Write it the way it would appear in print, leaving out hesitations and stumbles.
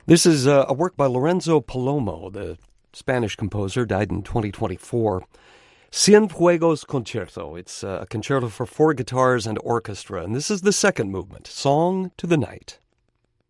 This is a work by Lorenzo Palomo, the Spanish composer, died in 2024. Cienfuegos Concerto. It's a concerto for four guitars and orchestra, and this is the second movement, Song to the Night.